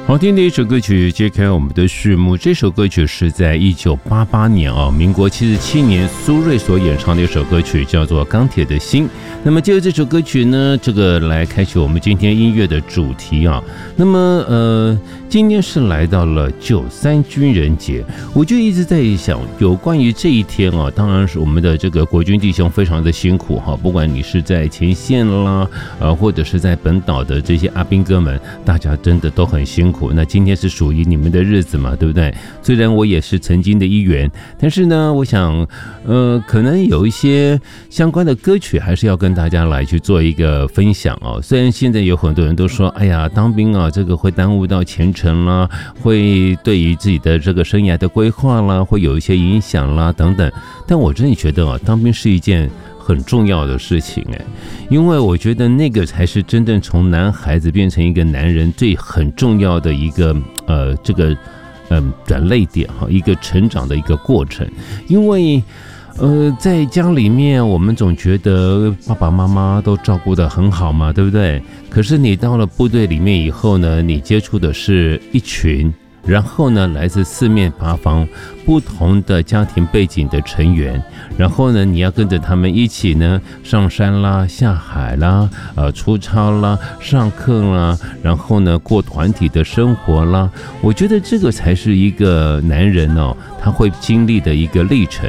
好听的一首歌曲揭开我们的序幕。这首歌曲是在1988年民国77年苏芮所演唱的一首歌曲，叫做《钢铁的心》。那么借着这首歌曲呢，这个来开启我们今天音乐的主题啊。那么今天是来到了93军人节，我就一直在想，有关于这一天啊，当然是我们的这个国军弟兄非常的辛苦哈，不管你是在前线啦，或者是在本岛的这些阿兵哥们，大家真的都很辛苦。那今天是属于你们的日子嘛，对不对？虽然我也是曾经的一员，但是呢，我想，可能有一些相关的歌曲还是要跟大家来去做一个分享哦。虽然现在有很多人都说，哎呀，当兵啊，这个会耽误到前程啦，会对于自己的这个生涯的规划啦，会有一些影响啦等等。但我真的觉得啊，当兵是一件很重要的事情因为我觉得那个才是真正从男孩子变成一个男人最很重要的一个转捩点哈，一个成长的一个过程。因为在家里面我们总觉得爸爸妈妈都照顾得很好嘛，对不对？可是你到了部队里面以后呢，你接触的是一群，然后呢，来自四面八方不同的家庭背景的成员，然后呢，你要跟着他们一起呢上山啦、下海啦、出操啦、上课啦，然后呢过团体的生活啦。我觉得这个才是一个男人他会经历的一个历程。